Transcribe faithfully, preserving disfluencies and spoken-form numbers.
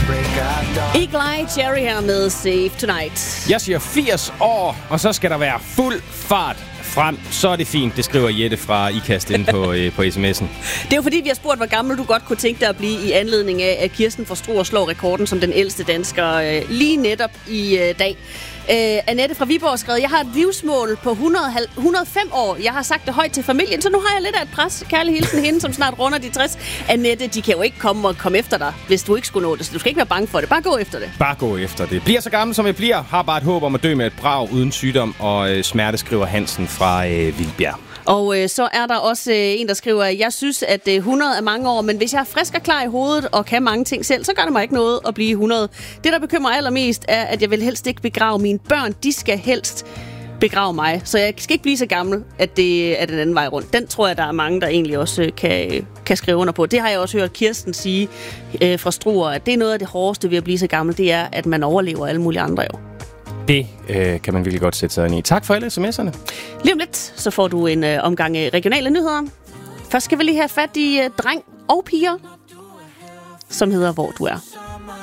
Eagle-Eye Cherry her med Save Tonight. Jeg siger firs år, og så skal der være fuld fart frem. Så er det fint, det skriver Jette fra IKAST inde på, øh, på sms'en. Det er jo fordi, vi har spurgt, hvor gammel du godt kunne tænke dig at blive i anledning af, at Kirsten får Struer slår rekorden som den ældste dansker øh, lige netop i øh, dag. Øh, Annette fra Viborg har skrevet, jeg har et livsmål på hundrede, hundrede og fem år. Jeg har sagt det højt til familien, så nu har jeg lidt af et pres. Kærlig hilsen hende, som snart runder de tres. Annette, de kan jo ikke komme og komme efter dig, hvis du ikke skulle nå det. Så du skal ikke være bange for det. Bare gå efter det. Bare gå efter det. Bliver så gammel, som jeg bliver. Har bare et håb om at dø med et brag uden sygdom og øh, smerte, skriver Hansen fra øh, Vildbjerg. Og øh, så er der også øh, en, der skriver, at jeg synes, at øh, hundrede er mange år, men hvis jeg er frisk og klar i hovedet og kan mange ting selv, så gør det mig ikke noget at blive hundrede. Det, der bekymrer allermest, er, at jeg vil helst ikke begrave mine børn. De skal helst begrave mig. Så jeg skal ikke blive så gammel, at det er den anden vej rundt. Den tror jeg, der er mange, der egentlig også øh, kan, kan skrive under på. Det har jeg også hørt Kirsten sige øh, fra Struer, at det er noget af det hårdeste ved at blive så gammel, det er, at man overlever alle mulige andre jo. Det øh, kan man virkelig godt sætte sig ind i. Tak for alle sms'erne. Lige om lidt, så får du en øh, omgang øh, regionale nyheder. Først skal vi lige have fat i øh, dreng og piger, som hedder Hvor du er.